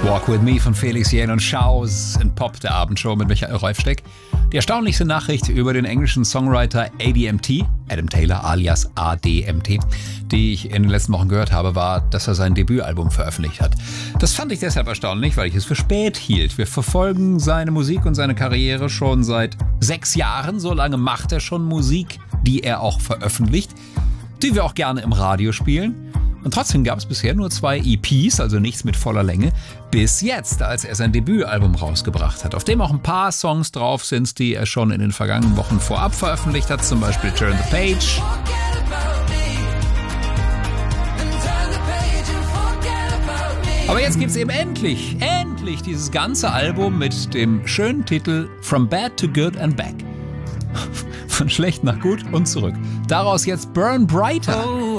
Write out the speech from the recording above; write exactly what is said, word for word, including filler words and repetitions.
Walk With Me von Felix Jähn und Shows in Pop, der Abendshow mit Michael Reufsteck. Die erstaunlichste Nachricht über den englischen Songwriter A D M T, Adam Taylor alias A D M T, die ich in den letzten Wochen gehört habe, war, dass er sein Debütalbum veröffentlicht hat. Das fand ich deshalb erstaunlich, weil ich es für spät hielt. Wir verfolgen seine Musik und seine Karriere schon seit sechs Jahren. So lange macht er schon Musik, die er auch veröffentlicht, die wir auch gerne im Radio spielen. Und trotzdem gab es bisher nur zwei E Ps, also nichts mit voller Länge, bis jetzt, als er sein Debütalbum rausgebracht hat, auf dem auch ein paar Songs drauf sind, die er schon in den vergangenen Wochen vorab veröffentlicht hat, zum Beispiel Turn the Page. Aber jetzt gibt's eben endlich, endlich dieses ganze Album mit dem schönen Titel From Bad to Good and Back. Von schlecht nach gut und zurück. Daraus jetzt Burn Brighter.